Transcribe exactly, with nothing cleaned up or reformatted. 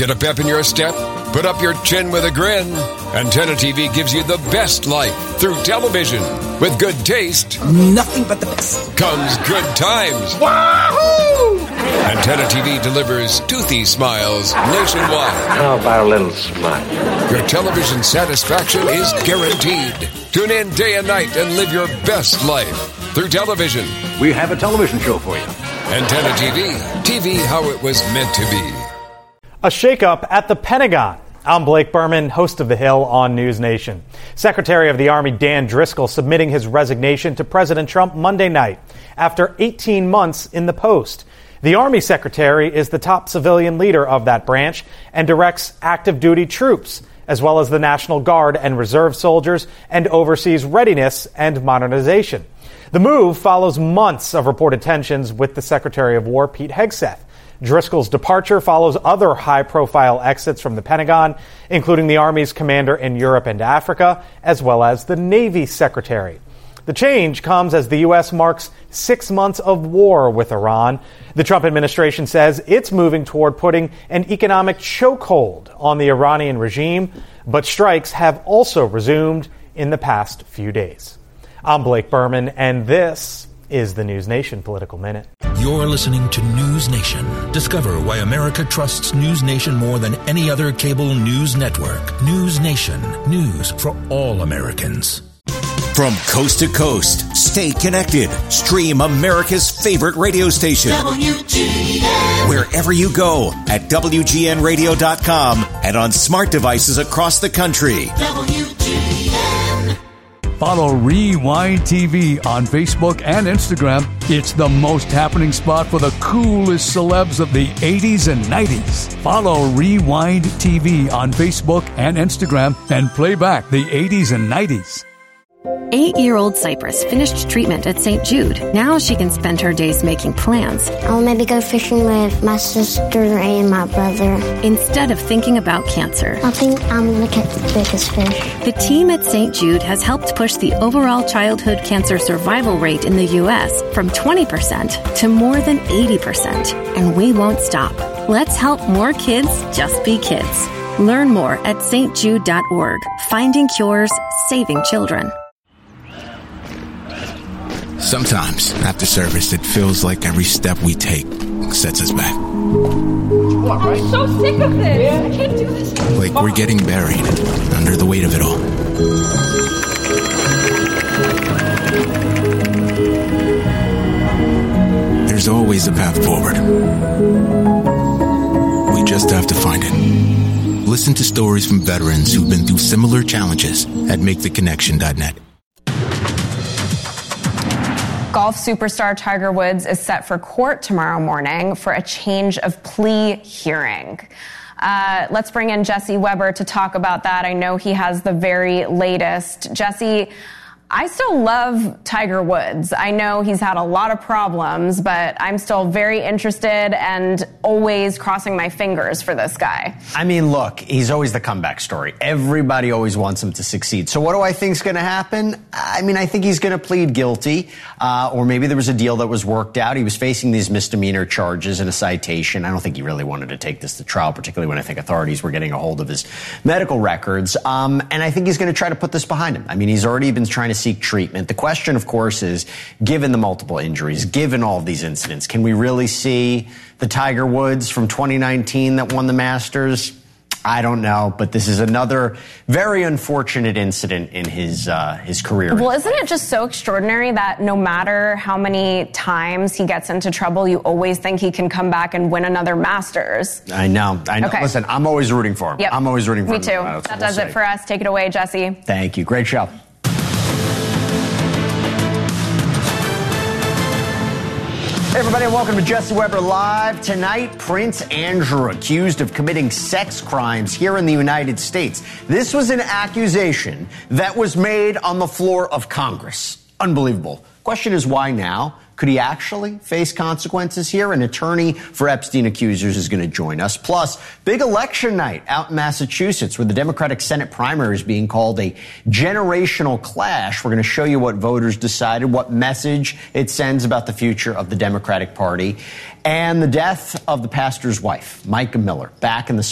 Get a pep in your step? Put up your chin with a grin. Antenna T V gives you the best life through television. With good taste, nothing but the best, comes good times. Wahoo! Antenna T V delivers toothy smiles nationwide. How about a little smile? Your television satisfaction is guaranteed. Tune in day and night and live your best life through television. We have a television show for you. Antenna T V. T V how it was meant to be. A shakeup at the Pentagon. I'm Blake Berman, host of The Hill on News Nation. Secretary of the Army Dan Driscoll submitting his resignation to President Trump Monday night after eighteen months in the post. The Army Secretary is the top civilian leader of that branch and directs active duty troops, as well as the National Guard and Reserve soldiers, and oversees readiness and modernization. The move follows months of reported tensions with the Secretary of War, Pete Hegseth. Driscoll's departure follows other high-profile exits from the Pentagon, including the Army's commander in Europe and Africa, as well as the Navy Secretary. The change comes as the U S marks six months of war with Iran. The Trump administration says it's moving toward putting an economic chokehold on the Iranian regime, but strikes have also resumed in the past few days. I'm Blake Berman, and this is the News Nation Political Minute. You're listening to News Nation. Discover why America trusts News Nation more than any other cable news network. News Nation. News for all Americans. From coast to coast, stay connected. Stream America's favorite radio station. W G N. Wherever you go at W G N radio dot com and on smart devices across the country. W G N. Follow Rewind T V on Facebook and Instagram. It's the most happening spot for the coolest celebs of the eighties and nineties. Follow Rewind T V on Facebook and Instagram and play back the eighties and nineties. Eight-year-old Cypress finished treatment at Saint Jude. Now she can spend her days making plans. I'll maybe go fishing with my sister and my brother. Instead of thinking about cancer. I think I'm going to catch the biggest fish. The team at Saint Jude has helped push the overall childhood cancer survival rate in the U S from twenty percent to more than eighty percent. And we won't stop. Let's help more kids just be kids. Learn more at S T jude dot org. Finding cures, saving children. Sometimes, after service, it feels like every step we take sets us back. I'm so sick of this. I can't do this. Like we're getting buried under the weight of it all. There's always a path forward. We just have to find it. Listen to stories from veterans who've been through similar challenges at make the connection dot net. Golf superstar Tiger Woods is set for court tomorrow morning for a change of plea hearing. Uh, let's bring in Jesse Weber to talk about that. I know he has the very latest. Jesse, I still love Tiger Woods. I know he's had a lot of problems, but I'm still very interested and always crossing my fingers for this guy. I mean, look, he's always the comeback story. Everybody always wants him to succeed. So what do I think is going to happen? I mean, I think he's going to plead guilty, uh, or maybe there was a deal that was worked out. He was facing these misdemeanor charges and a citation. I don't think he really wanted to take this to trial, particularly when I think authorities were getting a hold of his medical records. Um, and I think he's going to try to put this behind him. I mean, he's already been trying to seek treatment. The question, of course, is, given the multiple injuries, given all of these incidents, can we really see the Tiger Woods from twenty nineteen that won the Masters? I don't know, but this is another very unfortunate incident in his uh, his career. Well, isn't it just so extraordinary that no matter how many times he gets into trouble, you always think he can come back and win another Masters? I know. I know. Okay. Listen, I'm always rooting for him. Yep. I'm always rooting for Me him. too. Uh, that we'll does see. it for us. Take it away, Jesse. Thank you. Great show. Hey everybody, and welcome to Jesse Weber Live. Tonight, Prince Andrew accused of committing sex crimes here in the United States. This was an accusation that was made on the floor of Congress. Unbelievable. Question is, why now? Could he actually face consequences here? An attorney for Epstein accusers is going to join us. Plus, big election night out in Massachusetts where the Democratic Senate primary is being called a generational clash. We're going to show you what voters decided, what message it sends about the future of the Democratic Party, and the death of the pastor's wife, Micah Miller, back in the